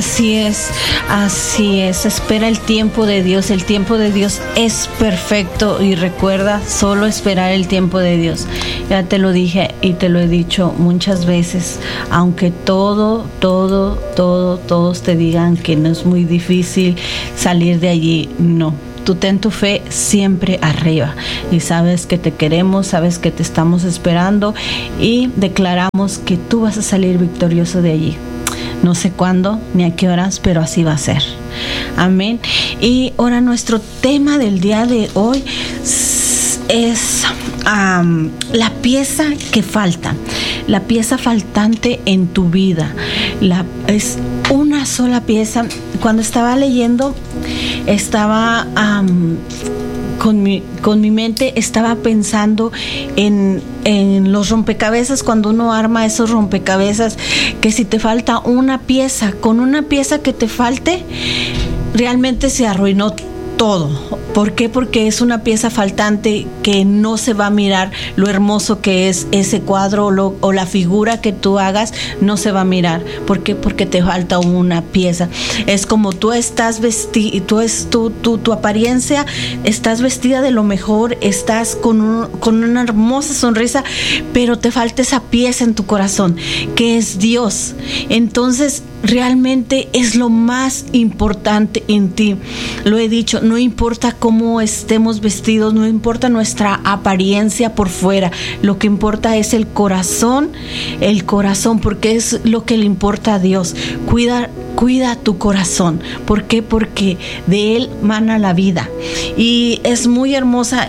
Así es, espera el tiempo de Dios es perfecto y recuerda solo esperar el tiempo de Dios. Ya te lo dije y te lo he dicho muchas veces, aunque todos te digan que no es muy difícil salir de allí, no. Tú ten tu fe siempre arriba y sabes que te queremos, sabes que te estamos esperando y declaramos que tú vas a salir victorioso de allí. No sé cuándo ni a qué horas, pero así va a ser. Amén. Y ahora nuestro tema del día de hoy es la pieza que falta, la pieza faltante en tu vida. Es una sola pieza. Cuando estaba leyendo, estaba con mi mente estaba pensando en los rompecabezas, cuando uno arma esos rompecabezas, que si te falta una pieza, con una pieza que te falte, realmente se arruinó todo. ¿Por qué? Porque es una pieza faltante que no se va a mirar lo hermoso que es ese cuadro o la figura que tú hagas, no se va a mirar. ¿Por qué? Porque te falta una pieza. Es como tú estás vestida, tu apariencia, estás vestida de lo mejor, estás con una hermosa sonrisa, pero te falta esa pieza en tu corazón, que es Dios. Entonces, realmente es lo más importante en ti. Lo he dicho, no importa cómo estemos vestidos, no importa nuestra apariencia por fuera, lo que importa es el corazón, porque es lo que le importa a Dios. Cuida tu corazón. ¿Por qué? Porque de él mana la vida. Y es muy hermosa.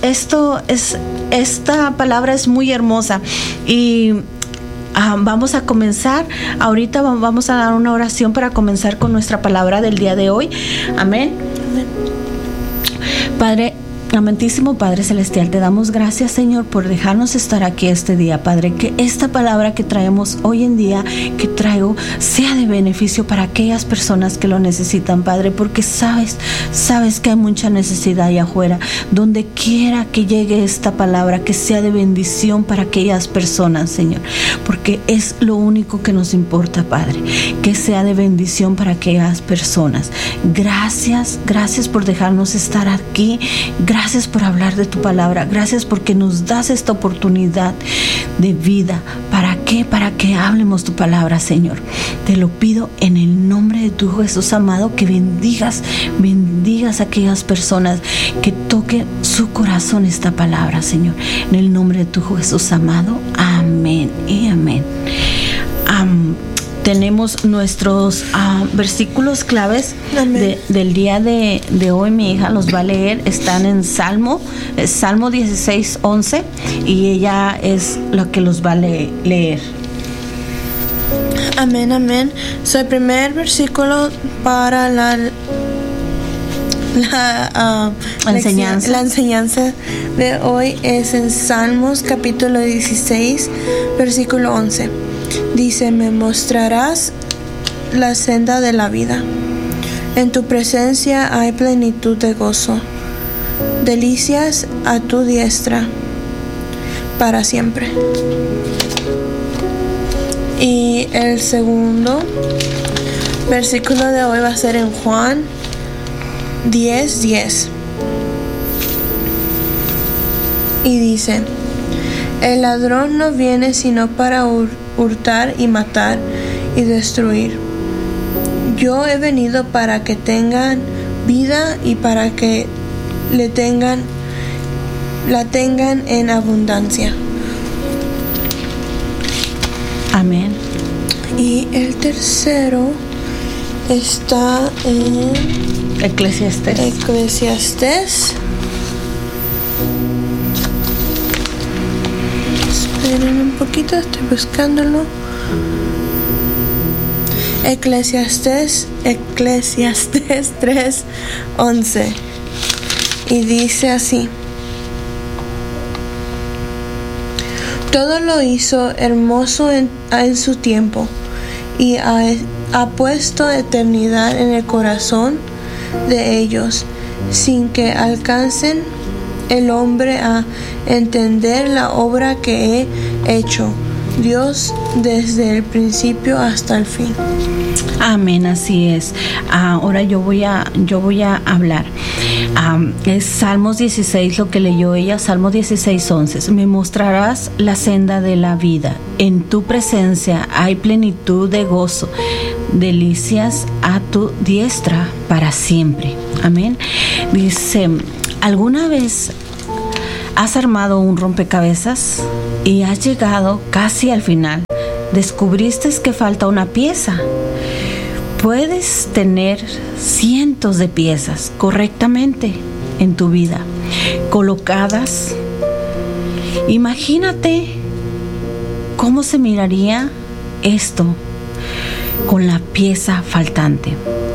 Esta palabra es muy hermosa. Y vamos a comenzar. Ahorita vamos a dar una oración para comenzar con nuestra palabra del día de hoy. Amén. Amén. Padre, amantísimo Padre Celestial, te damos gracias, Señor, por dejarnos estar aquí este día, Padre. Que esta palabra que traemos hoy en día, que traigo, sea de beneficio para aquellas personas que lo necesitan, Padre, porque sabes que hay mucha necesidad allá afuera. Donde quiera que llegue esta palabra, que sea de bendición para aquellas personas, Señor, porque es lo único que nos importa, Padre, que sea de bendición para aquellas personas. Gracias por dejarnos estar aquí. Gracias por hablar de tu palabra. Gracias porque nos das esta oportunidad de vida. ¿Para qué? Para que hablemos tu palabra, Señor. Te lo pido en el nombre de tu Hijo Jesús amado, que bendigas a aquellas personas, que toque su corazón esta palabra, Señor. En el nombre de tu Hijo Jesús amado. Amén y amén. Tenemos nuestros versículos claves del día de hoy. Mi hija los va a leer. Están en Salmo 16:11, y ella es la que los va a leer. Amén, amén. El primer versículo para la enseñanza de hoy es en Salmos capítulo 16, versículo 11. Dice: me mostrarás la senda de la vida. En tu presencia hay plenitud de gozo, delicias a tu diestra para siempre. Y el segundo versículo de hoy va a ser en Juan 10:10. Y dice: el ladrón no viene sino para hurtar y matar y destruir. Yo he venido para que tengan vida y para que la tengan en abundancia. Amén. Y el tercero está en Eclesiastés. Esperen un poquito, estoy buscándolo. Eclesiastés 3:11. Y dice así: todo lo hizo hermoso en su tiempo, y ha puesto eternidad en el corazón de ellos, sin que alcancen el hombre a entender la obra que he hecho. Dios desde el principio hasta el fin. Amén, así es. Ahora yo voy a hablar. Es Salmos 16 lo que leyó ella, Salmos 16:11. Me mostrarás la senda de la vida. En tu presencia hay plenitud de gozo, delicias a tu diestra para siempre. Amén. Dice, ¿alguna vez has armado un rompecabezas y has llegado casi al final? Descubriste que falta una pieza. Puedes tener cientos de piezas correctamente en tu vida, colocadas. Imagínate cómo se miraría esto con la pieza faltante.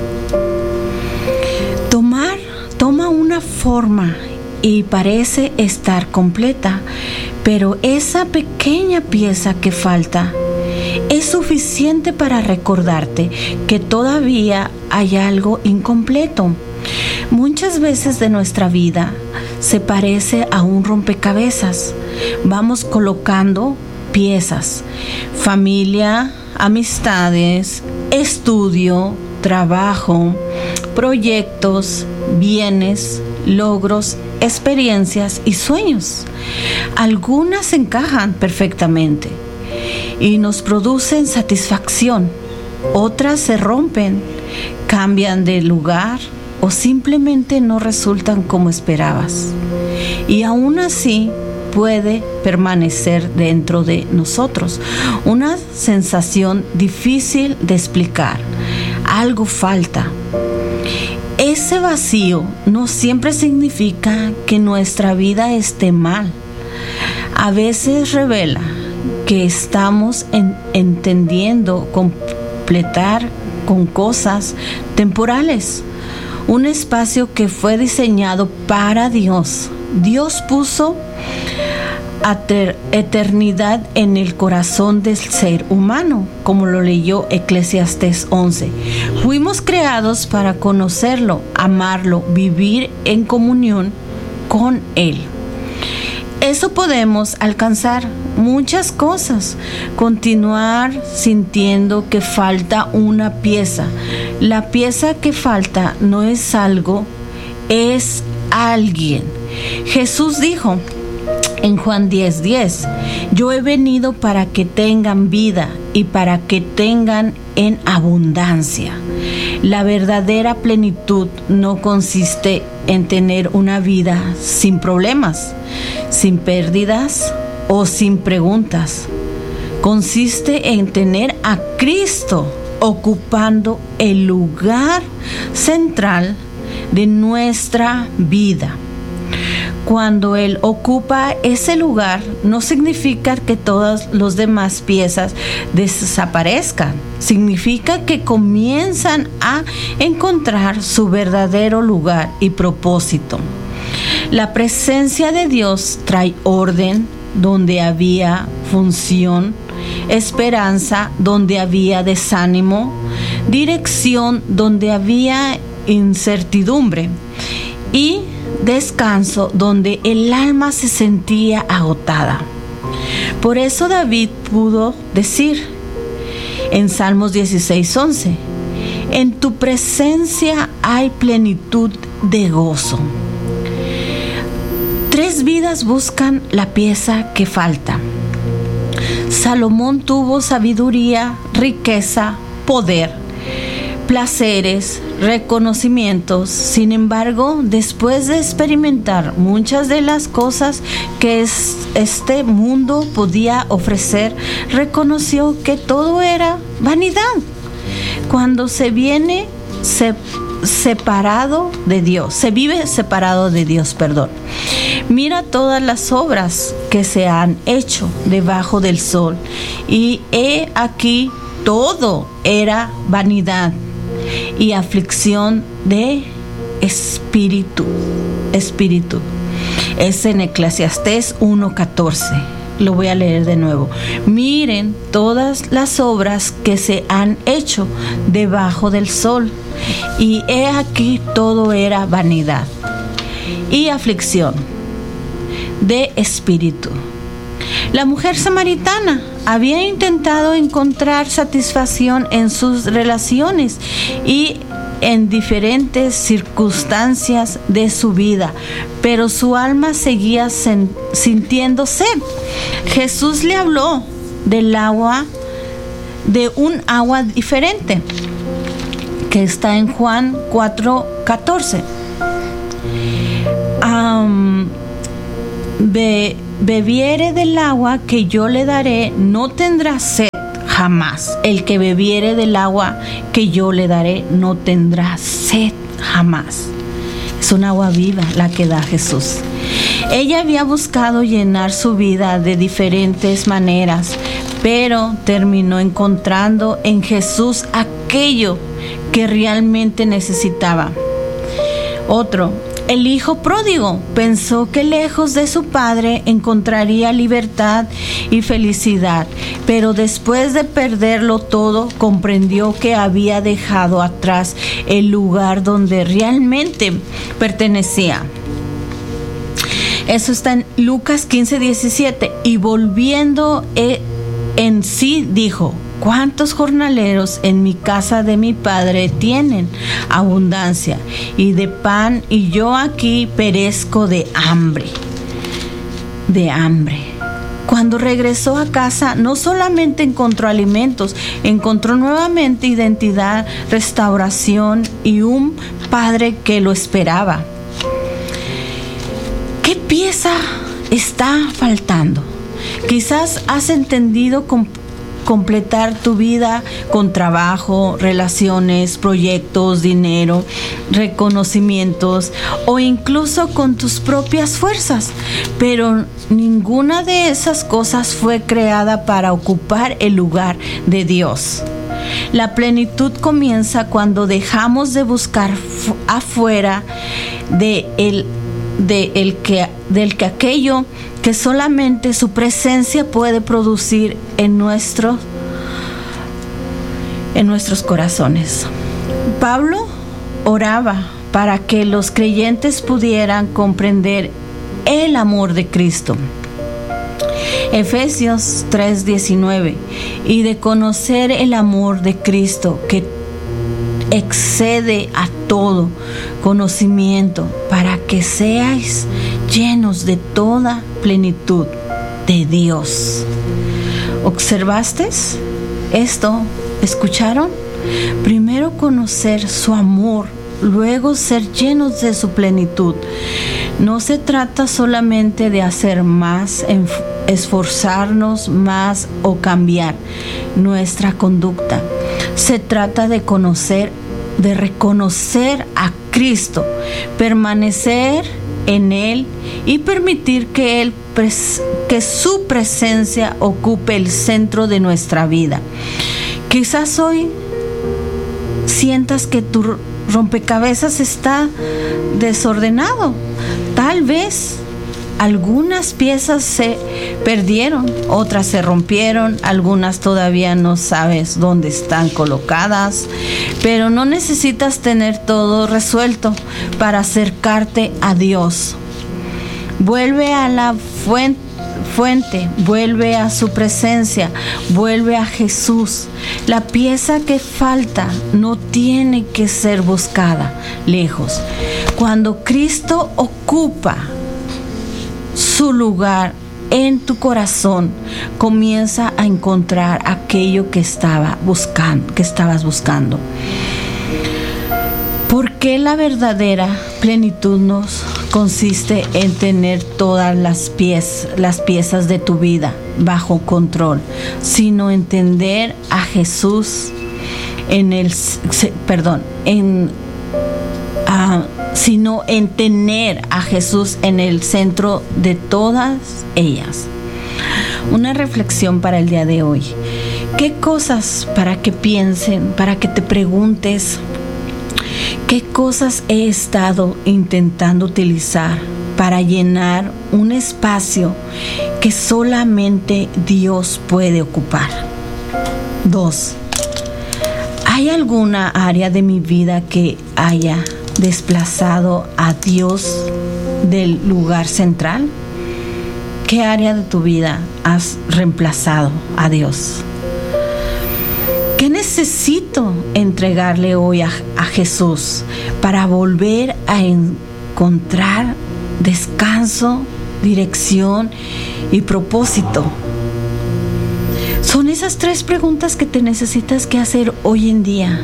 Toma una forma y parece estar completa, pero esa pequeña pieza que falta es suficiente para recordarte que todavía hay algo incompleto. Muchas veces de nuestra vida se parece a un rompecabezas. Vamos colocando piezas: familia, amistades, estudio, trabajo, proyectos, bienes, logros, experiencias y sueños. Algunas encajan perfectamente y nos producen satisfacción. Otras se rompen, cambian de lugar o simplemente no resultan como esperabas. Y aún así puede permanecer dentro de nosotros una sensación difícil de explicar. Algo falta. Ese vacío no siempre significa que nuestra vida esté mal. A veces revela que estamos entendiendo completar con cosas temporales un espacio que fue diseñado para Dios. Dios puso eternidad en el corazón del ser humano, como lo leyó Eclesiastés 11. Fuimos creados para conocerlo, amarlo, vivir en comunión con Él. Eso podemos alcanzar muchas cosas, continuar sintiendo que falta una pieza. La pieza que falta no es algo, es alguien. Jesús dijo en Juan 10:10, yo he venido para que tengan vida y para que tengan en abundancia. La verdadera plenitud no consiste en tener una vida sin problemas, sin pérdidas o sin preguntas. Consiste en tener a Cristo ocupando el lugar central de nuestra vida. Cuando Él ocupa ese lugar, no significa que todas las demás piezas desaparezcan. Significa que comienzan a encontrar su verdadero lugar y propósito. La presencia de Dios trae orden donde había función, esperanza donde había desánimo, dirección donde había incertidumbre y descanso donde el alma se sentía agotada. Por eso David pudo decir en Salmos 16:11, en tu presencia hay plenitud de gozo. 3 vidas buscan la pieza que falta. Salomón tuvo sabiduría, riqueza, poder, placeres, reconocimientos. Sin embargo, después de experimentar muchas de las cosas que este mundo podía ofrecer, reconoció que todo era vanidad. Cuando se vive separado de Dios, Mira todas las obras que se han hecho debajo del sol, y he aquí todo era vanidad y aflicción de espíritu. Es en Eclesiastés 1:14. Lo voy a leer de nuevo. Miren todas las obras que se han hecho debajo del sol, y he aquí todo era vanidad y aflicción de espíritu. La mujer samaritana había intentado encontrar satisfacción en sus relaciones y en diferentes circunstancias de su vida, pero su alma seguía sintiendo sed. Jesús le habló del agua, de un agua diferente, que está en Juan 4:14. Bebiere del agua que yo le daré, no tendrá sed jamás. El que bebiere del agua que yo le daré, no tendrá sed jamás. Es un agua viva la que da Jesús. Ella había buscado llenar su vida de diferentes maneras, pero terminó encontrando en Jesús aquello que realmente necesitaba. El hijo pródigo pensó que lejos de su padre encontraría libertad y felicidad, pero después de perderlo todo, comprendió que había dejado atrás el lugar donde realmente pertenecía. Eso está en Lucas 15:17. Y volviendo en sí, dijo: ¿cuántos jornaleros en mi casa de mi padre tienen abundancia y de pan, y yo aquí perezco de hambre? Cuando regresó a casa, no solamente encontró alimentos, encontró nuevamente identidad, restauración y un padre que lo esperaba. ¿Qué pieza está faltando? Quizás has entendido completar tu vida con trabajo, relaciones, proyectos, dinero, reconocimientos o incluso con tus propias fuerzas, pero ninguna de esas cosas fue creada para ocupar el lugar de Dios. La plenitud comienza cuando dejamos de buscar afuera del que aquello que solamente su presencia puede producir en nuestros corazones. Pablo oraba para que los creyentes pudieran comprender el amor de Cristo. Efesios 3:19, y de conocer el amor de Cristo que excede a todo conocimiento, para que seáis llenos de toda plenitud de Dios. ¿Observaste esto? ¿Escucharon? Primero conocer su amor, luego ser llenos de su plenitud. No se trata solamente de hacer más, esforzarnos más o cambiar nuestra conducta. Se trata de reconocer a Cristo, permanecer en Él y permitir que su presencia ocupe el centro de nuestra vida. Quizás hoy sientas que tu rompecabezas está desordenado. Tal vez algunas piezas se perdieron, otras se rompieron, algunas todavía no sabes dónde están colocadas, pero no necesitas tener todo resuelto para acercarte a Dios. Vuelve a la fuente, vuelve a su presencia, vuelve a Jesús. La pieza que falta no tiene que ser buscada lejos. Cuando Cristo ocupa su lugar en tu corazón, comienza a encontrar aquello que estabas buscando. Porque la verdadera plenitud nos consiste en tener todas las piezas de tu vida bajo control, sino entender a Jesús sino en tener a Jesús en el centro de todas ellas. Una reflexión para el día de hoy. ¿Qué cosas, para que piensen, para que te preguntes, qué cosas he estado intentando utilizar para llenar un espacio que solamente Dios puede ocupar? 2. ¿Hay alguna área de mi vida que haya desplazado a Dios del lugar central? qué área de tu vida has reemplazado a Dios? ¿Qué necesito entregarle hoy a Jesús para volver a encontrar descanso, dirección y propósito? Son esas 3 preguntas que te necesitas que hacer hoy en día.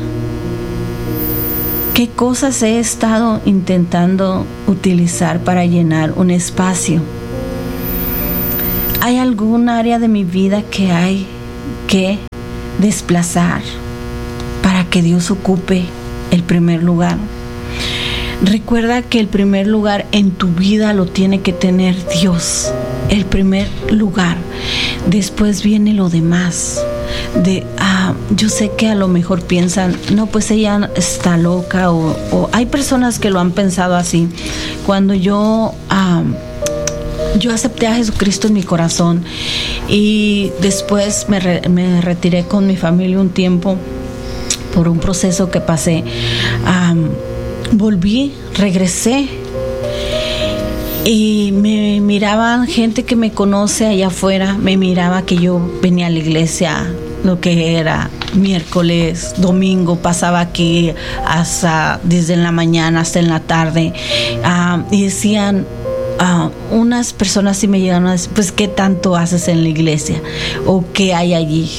¿Qué cosas he estado intentando utilizar para llenar un espacio? ¿Hay algún área de mi vida que hay que desplazar para que Dios ocupe el primer lugar? Recuerda que el primer lugar en tu vida lo tiene que tener Dios, el primer lugar. Después viene lo demás. Yo sé que a lo mejor piensan, no, pues ella está loca, o hay personas que lo han pensado así. Cuando yo acepté a Jesucristo en mi corazón y después me retiré con mi familia un tiempo por un proceso que pasé, regresé y me miraban gente que me conoce allá afuera, me miraba que yo venía a la iglesia, lo que era miércoles, domingo, pasaba aquí desde en la mañana hasta en la tarde, y decían, unas personas sí me llegaron a decir, pues ¿qué tanto haces en la iglesia? ¿O qué hay allí?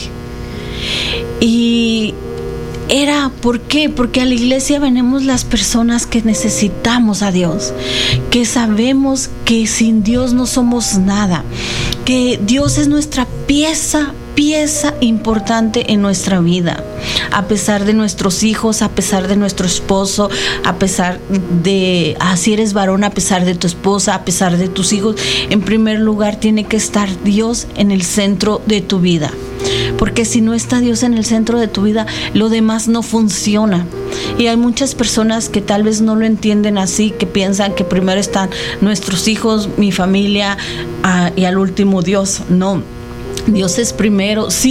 Y ¿por qué? Porque a la iglesia venimos las personas que necesitamos a Dios, que sabemos que sin Dios no somos nada, que Dios es nuestra pieza importante en nuestra vida, a pesar de nuestros hijos, a pesar de nuestro esposo, a pesar de, si eres varón, a pesar de tu esposa, a pesar de tus hijos. En primer lugar tiene que estar Dios en el centro de tu vida, porque si no está Dios en el centro de tu vida, lo demás no funciona. Y hay muchas personas que tal vez no lo entienden así, que piensan que primero están nuestros hijos, mi familia, y al último Dios. No, Dios es primero. Sí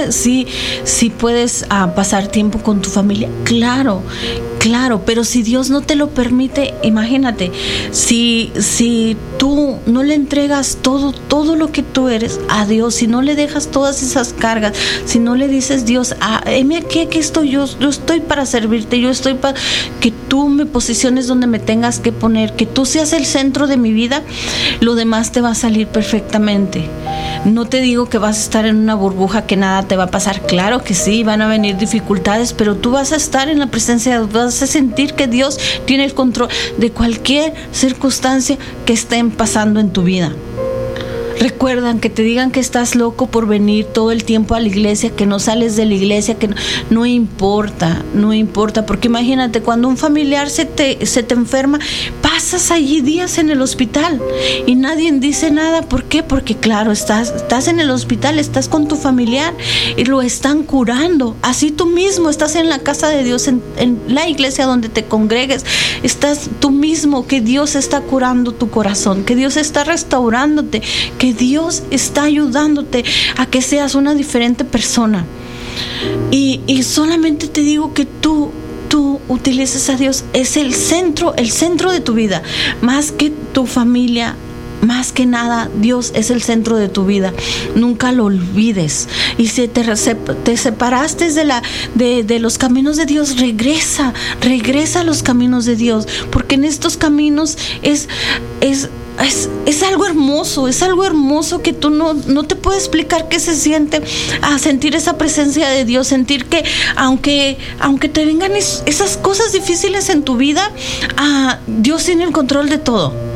puedes pasar tiempo con tu familia, claro, pero si Dios no te lo permite, imagínate, si tú no le entregas todo lo que tú eres a Dios, si no le dejas todas esas cargas, si no le dices, Dios, aquí estoy, yo estoy para servirte, yo estoy para que tú me posiciones donde me tengas que poner, que tú seas el centro de mi vida, lo demás te va a salir perfectamente. No te digo que vas a estar en una burbuja, que nada te va a pasar. Claro que sí, van a venir dificultades, pero tú vas a estar en la presencia de Dios, vas a sentir que Dios tiene el control de cualquier circunstancia que estén pasando en tu vida. Recuerdan que te digan que estás loco por venir todo el tiempo a la iglesia, que no sales de la iglesia, que no importa, porque imagínate, cuando un familiar se te enferma, pasas allí días en el hospital y nadie dice nada. ¿Por qué? Porque claro, estás en el hospital, estás con tu familiar y lo están curando. Así tú mismo estás en la casa de Dios, en la iglesia donde te congregues, estás tú mismo, que Dios está curando tu corazón, que Dios está restaurándote, que Dios está ayudándote a que seas una diferente persona. Y solamente te digo que tú utilices a Dios, es el centro de tu vida, más que tu familia. Más que nada, Dios es el centro de tu vida. Nunca lo olvides. Y si te separaste de los caminos de Dios, regresa a los caminos de Dios, porque en estos caminos es algo hermoso que tú no te puedes explicar qué se siente a sentir esa presencia de Dios, sentir que aunque te vengan esas cosas difíciles en tu vida, Dios tiene el control de todo.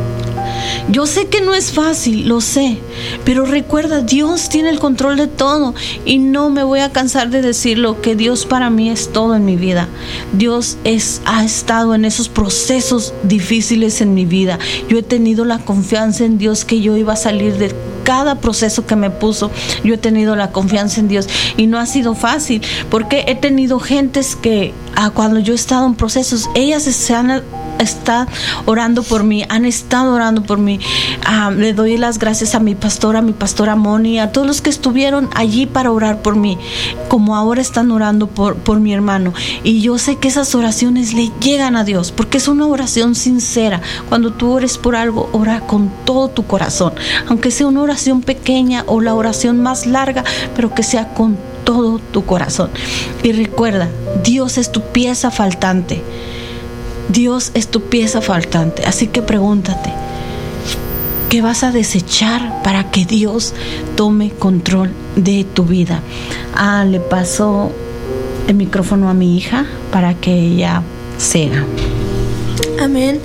Yo sé que no es fácil, lo sé, pero recuerda, Dios tiene el control de todo y no me voy a cansar de decirlo, que Dios para mí es todo en mi vida. Dios ha estado en esos procesos difíciles en mi vida. Yo he tenido la confianza en Dios que yo iba a salir de cada proceso que me puso. Yo he tenido la confianza en Dios y no ha sido fácil, porque he tenido gentes que cuando yo he estado en procesos, ellas se han están orando por mí, han estado orando por mí. Le doy las gracias a mi pastora Moni, a todos los que estuvieron allí para orar por mí, como ahora están orando por mi hermano. Y yo sé que esas oraciones le llegan a Dios, porque es una oración sincera. Cuando tú ores por algo, ora con todo tu corazón, aunque sea una oración pequeña o la oración más larga, pero que sea con todo tu corazón. Y recuerda, Dios es tu pieza faltante. Dios es tu pieza faltante. Así que pregúntate, ¿qué vas a desechar para que Dios tome control de tu vida? Le paso el micrófono a mi hija para que ella siga. Amén.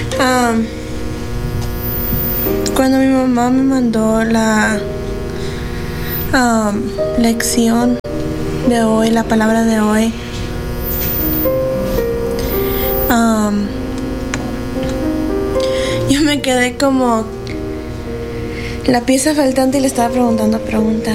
Cuando mi mamá me mandó la lección de hoy, la palabra de hoy, yo me quedé como la pieza faltante y le estaba preguntando preguntas.